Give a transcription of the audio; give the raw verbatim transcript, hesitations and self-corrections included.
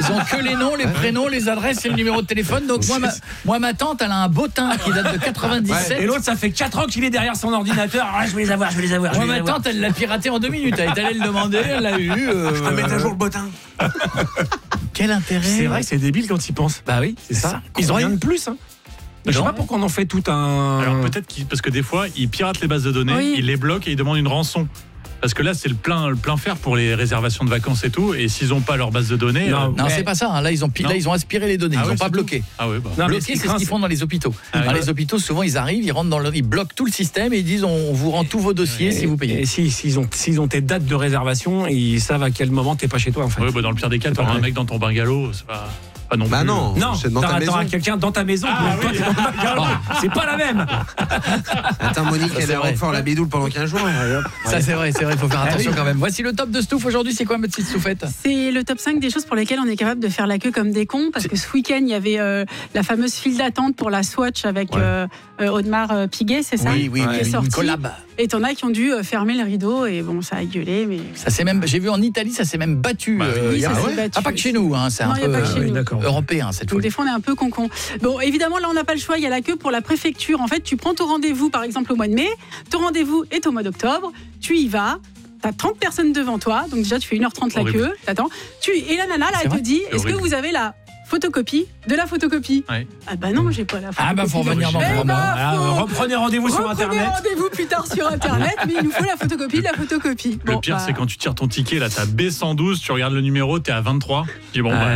ont que les noms, les prénoms, les adresses et le numéro de téléphone. Donc moi, ma, moi, ma tante, elle a un beau teint qui date de quatre-vingt-dix-sept. Ouais. Et l'autre, ça fait quatre ans qu'il est derrière son ordinateur. Ah, je vais les avoir, je vais les avoir. Moi, je vais ma les avoir. tante, elle l'a piraté en deux minutes. Elle est allée le demander, elle l'a eu. Euh, Je peux mettre à jour le bottin. Quel intérêt. C'est vrai que c'est débile quand ils pensent. Bah oui, C'est ça. Ils ont rien de plus. Hein. Je sais Non. pas pourquoi on en fait tout un. Alors peut-être qu'ils, parce que des fois, ils piratent les bases de données, Oui. ils les bloquent et ils demandent une rançon. Parce que là, c'est le plein, le plein fer pour les réservations de vacances et tout. Et s'ils n'ont pas leur base de données. Non. euh, Non, Ouais. c'est pas ça. hein. Là, ils ont, pi- Non. là, ils ont aspiré les données. Ah Ils n'ont ouais, pas c'est bloqué. Ah ouais, bah. Non, mais Bloquer, ce qui c'est ce craint, qu'ils font dans les hôpitaux. Ah dans ouais. les hôpitaux, souvent, ils arrivent, ils rentrent dans le, ils bloquent tout le système et ils disent on vous rend tous vos dossiers si vous payez. Et si, s'ils ont, s'ils ont tes dates de réservation, ils savent à quel moment t'es pas chez toi en fait. Ouais, bah, dans le pire des cas, C'est t'auras pas un vrai. mec dans ton bungalow. C'est pas, pas non Bah plus. non, Non, c'est dans ta t'auras, maison. t'auras quelqu'un dans ta maison. Ah, mais toi, oui. t'es dans le bungalow. C'est pas la même. Attends, Monique, Ça, elle c'est a vrai. refait la bidoule pendant quinze jours. Ça, c'est vrai, c'est vrai, il faut faire Ah attention oui. quand même. Voici le top de Stouff aujourd'hui. C'est quoi, ma petite Stouffette? C'est le top cinq des choses pour lesquelles on est capable de faire la queue comme des cons. Parce que ce week-end, il y avait euh, la fameuse file d'attente pour la Swatch avec Ouais. euh, euh, Audemars euh, Piguet, c'est ça? Oui, oui, Qui oui, est une sorti. collab. Et t'en as qui ont dû euh, fermer le rideau. Et bon, ça a gueulé. Mais... Ça s'est même, j'ai vu en Italie, ça s'est même battu. Bah euh, oui, il y a- ça ah s'est ouais battu. Ah, pas que chez nous, hein, c'est Non, un il y a peu pas que euh, chez nous. D'accord. européen cette Donc fois. des fois on est un peu con-con. Bon, évidemment là on n'a pas le choix, il y a la queue pour la préfecture. En fait, tu prends ton rendez-vous par exemple au mois de mai, ton rendez-vous est au mois d'octobre, tu y vas. T'as trente personnes devant toi, donc déjà tu fais une heure trente la Horrible. queue, t'attends. Tu, et la nana là, C'est elle vrai te dit, C'est est-ce que horrible. vous avez la photocopie de la photocopie? Ouais. Ah bah non, j'ai pas la photocopie. Ah bah faut revenir dans Eh trois bah, mois. Ah, faut- reprenez rendez-vous sur Reprenez internet. rendez-vous plus tard sur internet, mais il nous faut la photocopie de la photocopie. Le Bon, pire, bah, c'est quand tu tires ton ticket, là, t'as B cent douze, tu regardes le numéro, t'es à vingt-trois. Tu dis, bon, Ouais. bah,